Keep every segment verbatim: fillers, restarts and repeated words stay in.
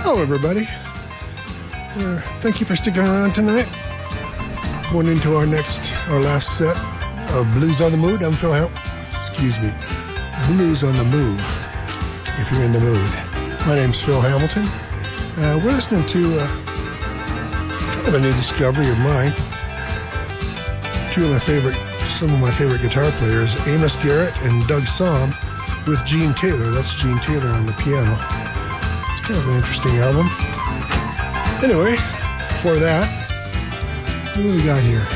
Hello, everybody. Uh, thank you for sticking around tonight. Going into our next, our last set of Blues on the Mood. I'm Phil Ham- Excuse me. Blues on the Move, if you're in the mood. My name's Phil Hamilton. Uh, we're listening to uh, kind of a new discovery of mine. Two of my favorite, some of my favorite guitar players, Amos Garrett and Doug Sahm, with Gene Taylor. That's Gene Taylor on the piano. It's kind of an interesting album. Anyway, before that, what do we got here?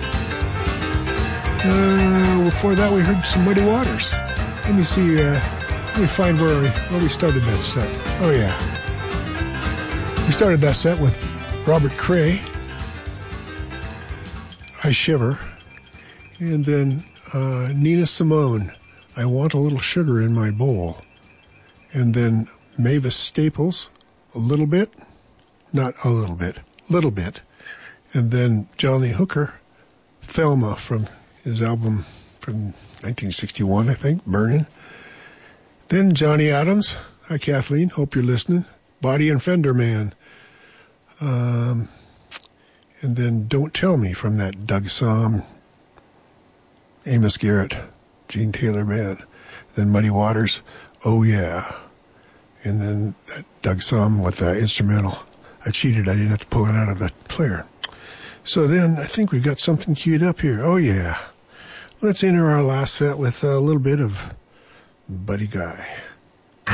Uh, before that, we heard some Muddy Waters. Let me see, uh, let me find where we, where we started that set. Oh, yeah. We started that set with Robert Cray, I Shiver, and then uh, Nina Simone, I Want a Little Sugar in My Bowl, and then Mavis Staples, A Little Bit, not a little bit, little bit, and then John Lee Hooker, Thelma, from his album from nineteen sixty-one, I think, Burnin'. Then Johnny Adams, Hi Kathleen, hope you're listening, Body and Fender Man. Um, and then Don't Tell Me from that Doug Sahm, Amos Garrett, Gene Taylor band. Then Muddy Waters, Oh Yeah. And then that Doug Sahm with the instrumental. I cheated, I didn't have to pull it out of the player. So then I think we got something queued up here. Oh yeah. Let's enter our last set with a little bit of Buddy Guy.